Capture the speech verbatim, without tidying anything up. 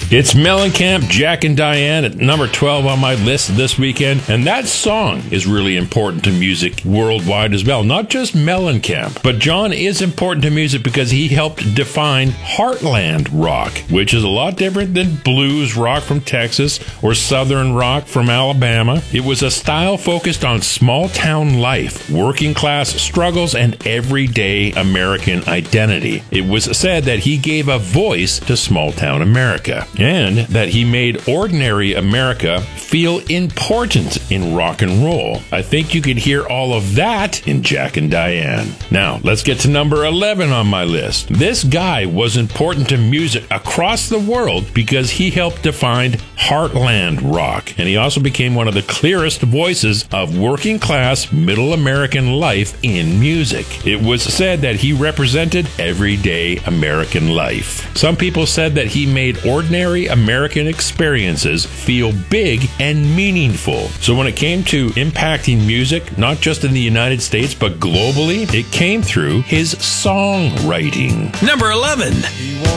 It's Mellencamp, Jack and Diane at number twelve on my list this weekend, and that song is really important to music worldwide as well. Not just Mellencamp, but John is important to music because he helped define heartland rock, which is a lot different than blues rock from Texas or southern rock from Alabama. It was a style focused on small town life, working class struggles, and everyday American identity. It was said that he gave a voice to small town America, and that he made ordinary America feel important in rock and roll. I think you could hear all of that in Jack and Diane. Now, let's get to number eleven on my list. This guy was important to music across the world because he helped define heartland rock, and he also became one of the clearest voices of working class middle American life in music. It was said that he represented everyday American life. Some people said that he made ordinary American experiences feel big and meaningful. So when it came to impacting music, not just in the United States, but globally, it came through his songwriting. Number eleven.